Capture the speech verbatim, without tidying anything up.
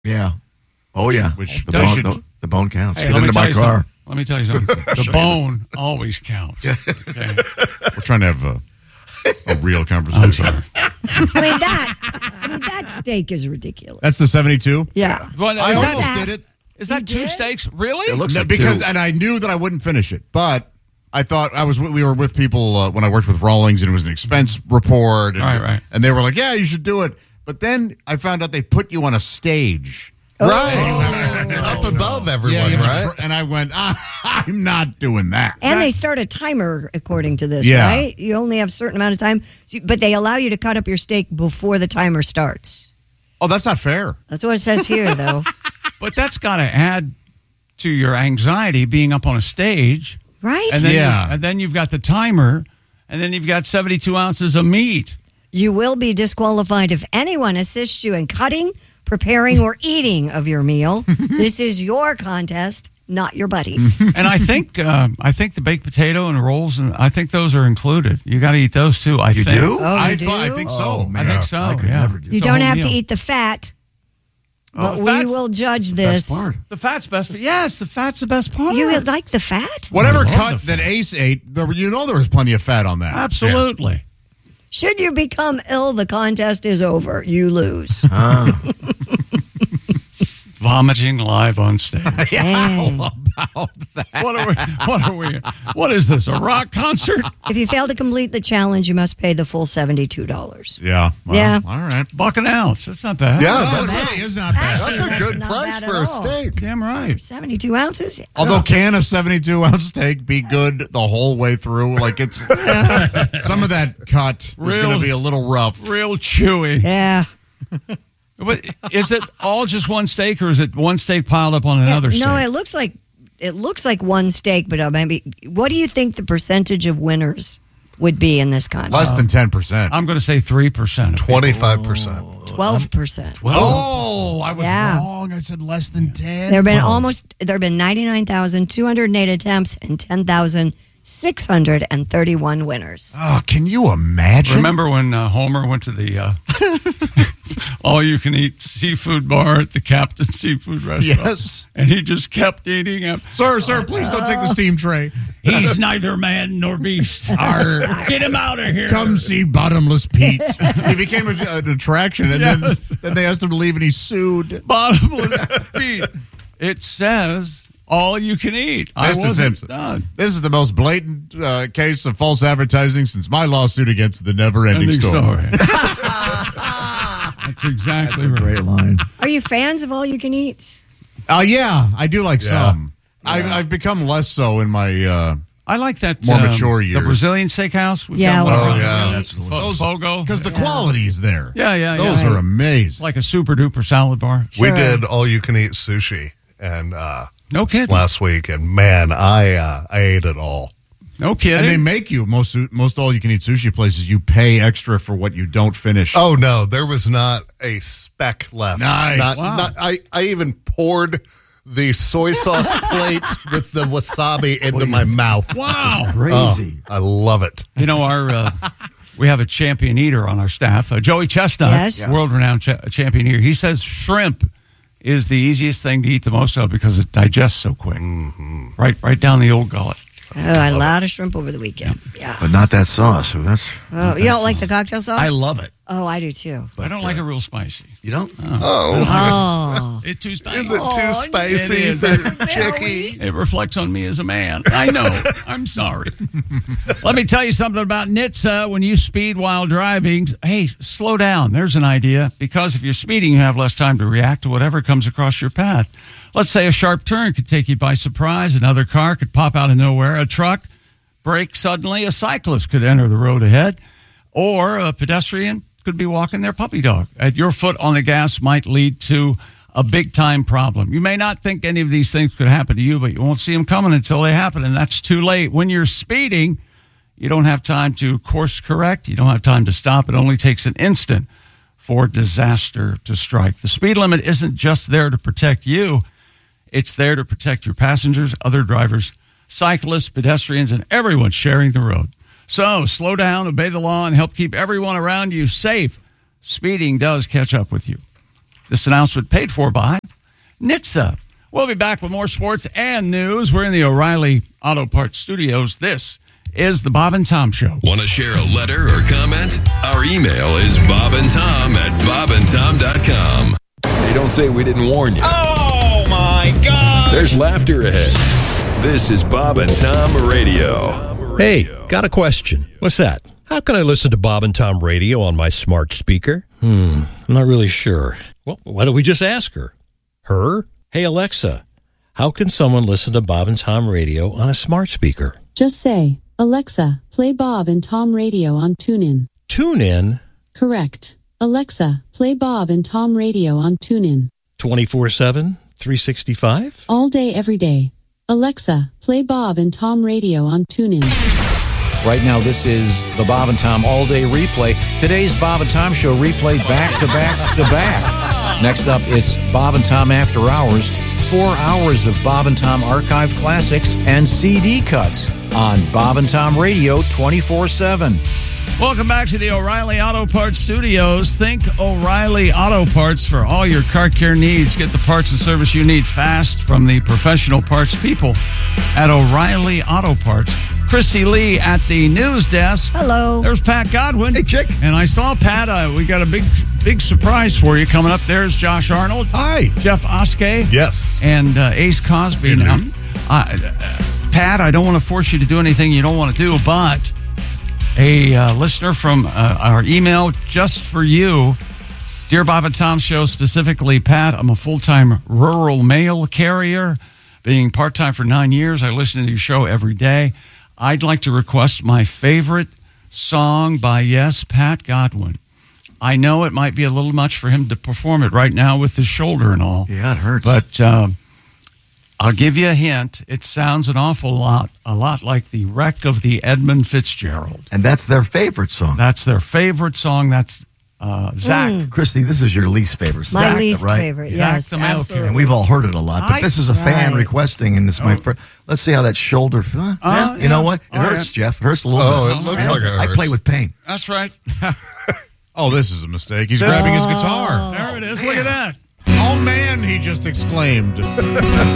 Yeah. Oh, yeah. Which the, they bone, should- the, the bone counts. Hey, Get let me into tell my you car. something. Let me tell you something. The bone always counts. Okay. We're trying to have a, a real conversation. I'm sorry. I mean, that I mean, that steak is ridiculous. That's the seventy-two? Yeah. Well, I is almost that, did it. is that You two did? steaks? Really? It looks No, like because two. and I knew that I wouldn't finish it, but I thought I was. We were with people uh, when I worked with Rawlings, and it was an expense report, and, Right, right. and they were like, "Yeah, you should do it." But then I found out they put you on a stage, Right. Up above everyone, yeah, you have right? a tr- and I went, ah, "I'm not doing that." And they start a timer according to this, Yeah. right? You only have a certain amount of time, so- but they allow you to cut up your steak before the timer starts. Oh, that's not fair. That's what it says here, though. But that's got to add to your anxiety being up on a stage. Right? And then, Yeah. you, and then you've got the timer, and then you've got seventy-two ounces of meat. You will be disqualified if anyone assists you in cutting, preparing, or eating of your meal. This is your contest, not your buddies. And I think uh, I think the baked potato and rolls, and I think those are included. You got to eat those too. I You think. do? Oh, you I do? thought, I think so. Oh, man. I think so. I could yeah. never do You It's a don't whole have to meal. eat the fat, Oh, but the we fat's will judge Best this. part. The fat's best. Yes, the fat's the best part. You like the fat? Whatever I love cut the that Ace ate, there, you know there was plenty of fat on that. Absolutely. Should you become ill, the contest is over. You lose. Vomiting live on stage. Dang. About that. What are we? What are we? What is this? A rock concert? If you fail to complete the challenge, you must pay the full seventy-two dollars. Yeah. Well, Yeah. All right. Buck an ounce. That's not bad. Yeah, No, that's, it really is not bad. Actually, that's a that's good not price bad for at a all. steak. Damn right. seventy-two ounces? Although can a seventy-two ounce steak be good the whole way through? Like it's some of that cut is Real- going to be a little rough. Real chewy. Yeah. But is it all just one steak, or is it one steak piled up on another It- steak? no, it looks like it looks like one steak, but uh, maybe. What do you think the percentage of winners would be in this contest? Less than ten percent. I'm going to say three percent. twenty-five percent. Twelve percent. Oh, I was Yeah. wrong. I said less than ten. There have been Well, almost there have been ninety-nine thousand two hundred eight attempts and ten thousand six hundred thirty-one winners. Oh, can you imagine? Remember when uh, Homer went to the uh, all-you-can-eat seafood bar at the Captain Seafood Restaurant? Yes. And he just kept eating it. Sir, sir, please don't take the steam tray. He's neither man nor beast. Arr. Get him out of here. Come see Bottomless Pete. He became a, an attraction, and Yes. then, then they asked him to leave, and he sued. Bottomless feet. It says all you can eat. I Mister wasn't Simpson. done. This is the most blatant uh, case of false advertising since my lawsuit against the never-ending Ending story. story. That's exactly right. Great line. Are you fans of all you can eat? Uh, yeah, I do like Yeah. some. I've, I've become less so in my... Uh, I like that More um, mature years. The Brazilian steakhouse. We've Yeah, got one well, around yeah, here. that's delicious. Fo- Those- Fogo. Because the quality is there. Yeah, yeah, yeah. Those Right. are amazing. Like a super duper salad bar. We Sure. did all you can eat sushi and uh, No kidding. last week, and man, I uh, I ate it all. No kidding. And they make you, most most all-you-can-eat sushi places, you pay extra for what you don't finish. Oh no, there was not a speck left. Nice. Not, Wow. not, I I even poured the soy sauce plate with the wasabi into my mouth. wow. Crazy. I love it. You know, our uh, we have a champion eater on our staff, uh, Joey Chestnut, Yes. world-renowned cha- champion eater. He says shrimp is the easiest thing to eat the most of because it digests so quick. Mm-hmm. Right, right down the old gullet. Oh, I had a lot of shrimp over the weekend. Yeah. But not that sauce. So that's. Oh, you don't like the cocktail sauce? I love it. Oh, I do too. I don't like it real spicy. You don't? Oh. It's too spicy. Is it too spicy it for is. Chicky? It reflects on me as a man. I know. I'm sorry. Let me tell you something about N H T S A. When you speed while driving, hey, slow down. There's an idea. Because if you're speeding, you have less time to react to whatever comes across your path. Let's say a sharp turn could take you by surprise. Another car could pop out of nowhere. A truck brake suddenly. A cyclist could enter the road ahead. Or a pedestrian could be walking their puppy dog. At your foot on the gas might lead to a big-time problem. You may not think any of these things could happen to you, but you won't see them coming until they happen, and that's too late. When you're speeding, you don't have time to course correct. You don't have time to stop. It only takes an instant for disaster to strike. The speed limit isn't just there to protect you. It's there to protect your passengers, other drivers, cyclists, pedestrians, and everyone sharing the road. So slow down, obey the law, and help keep everyone around you safe. Speeding does catch up with you. This announcement paid for by N H T S A. We'll be back with more sports and news. We're in the O'Reilly Auto Parts Studios. This is the Bob and Tom Show. Want to share a letter or comment? Our email is bobandtom at bobandtom dot com. Hey, don't say we didn't warn you. Oh, my God. There's laughter ahead. This is Bob and Tom Radio. Hey, got a question. What's that? How can I listen to Bob and Tom Radio on my smart speaker? Hmm, I'm not really sure. Well, why don't we just ask her? Her? Hey, Alexa, how can someone listen to Bob and Tom Radio on a smart speaker? Just say, Alexa, play Bob and Tom Radio on TuneIn. TuneIn? Correct. Alexa, play Bob and Tom Radio on TuneIn. twenty-four seven, three sixty-five? All day, every day. Alexa, play Bob and Tom Radio on TuneIn. Right now, this is the Bob and Tom All Day Replay. Today's Bob and Tom Show replayed back to back to back. Next up, it's Bob and Tom After Hours. Four hours of Bob and Tom archived classics and C D cuts on Bob and Tom Radio twenty-four seven. Welcome back to the O'Reilly Auto Parts Studios. Think O'Reilly Auto Parts for all your car care needs. Get the parts and service you need fast from the professional parts people at O'Reilly Auto Parts. Christy Lee at the news desk. Hello. There's Pat Godwin. Hey, chick. And I saw Pat. Uh, we got a big, big surprise for you coming up. There's Josh Arnold. Hi. Jeff Oskey. Yes. And uh, Ace Cosby. Now, uh, uh, Pat, I don't want to force you to do anything you don't want to do, but a uh, listener from uh, our email just for you. Dear Bob and Tom Show, specifically, Pat, I'm a full-time rural mail carrier. Being part-time for nine years, I listen to your show every day. I'd like to request my favorite song by, yes, Pat Godwin. I know it might be a little much for him to perform it right now with his shoulder and all. Yeah, it hurts. But uh, I'll give you a hint. It sounds an awful lot, a lot like the wreck of the Edmund Fitzgerald. And that's their favorite song. That's their favorite song. That's uh, Zach. Mm. Christy, this is your least favorite song. My Zach, least right? favorite, Zach yes, the mail absolutely. And we've all heard it a lot, but I- this is a fan Right. requesting, and it's my Oh. first. Let's see how that shoulder. Huh? Uh, yeah, you yeah. know what? It All hurts, right. Jeff. It hurts a little Oh, bit. it looks like it I hurts. play with pain. That's right. Oh, this is a mistake. He's grabbing his guitar. There it is. Look at that. Oh, man, he just exclaimed.